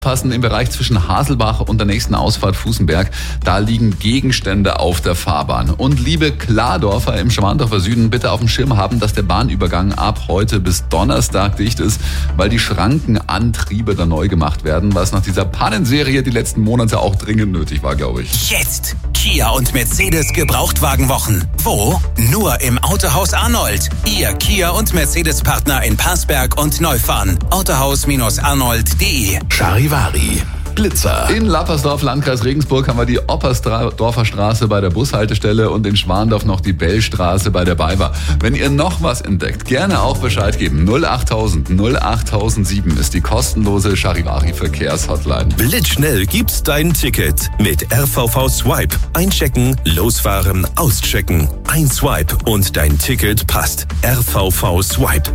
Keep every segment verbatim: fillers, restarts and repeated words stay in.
Passen im Bereich zwischen Haselbach und der nächsten Ausfahrt Fußenberg. Da liegen Gegenstände auf der Fahrbahn. Und liebe Klardorfer im Schwandorfer Süden, bitte auf dem Schirm haben, dass der Bahnübergang ab heute bis Donnerstag dicht ist, weil die Schrankenantriebe da neu gemacht werden, was nach dieser Pannenserie die letzten Monate auch dringend nötig war, glaube ich. Jetzt Kia und Mercedes Gebrauchtwagenwochen. Wo? Nur im Autohaus Arnold. Ihr Kia und Mercedes Partner in Passberg und Neufahren. autohaus Arnold punkt de. Charivari. Blitzer. In Lappersdorf, Landkreis Regensburg, haben wir die Oppersdorfer Straße bei der Bushaltestelle und in Schwandorf noch die Bellstraße bei der BayWa. Wenn ihr noch was entdeckt, gerne auch Bescheid geben. null achttausend null achttausendsieben ist die kostenlose Charivari-Verkehrshotline. Blitzschnell gibt's dein Ticket mit R V V Swipe. Einchecken, losfahren, auschecken. Ein Swipe und dein Ticket passt. R V V Swipe.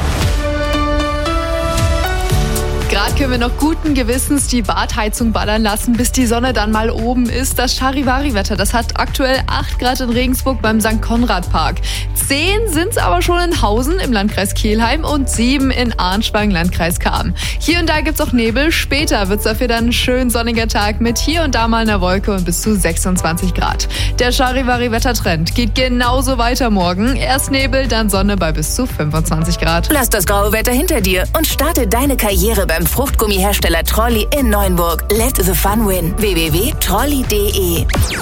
Gerade können wir noch guten Gewissens die Badheizung ballern lassen, bis die Sonne dann mal oben ist. Das Charivari-Wetter, das hat aktuell acht Grad in Regensburg beim Sankt Konrad Park. zehn sind es aber schon in Hausen im Landkreis Kelheim und sieben in Arnsparren, Landkreis Cham. Hier und da gibt's auch Nebel. Später wird's dafür dann ein schön sonniger Tag mit hier und da mal einer Wolke und bis zu sechsundzwanzig Grad. Der Charivari-Wettertrend geht genauso weiter morgen. Erst Nebel, dann Sonne bei bis zu fünfundzwanzig Grad. Lass das graue Wetter hinter dir und starte deine Karriere beim Fruchtgummihersteller Trolli in Neuenburg. Let the fun win. w w w punkt trolli punkt de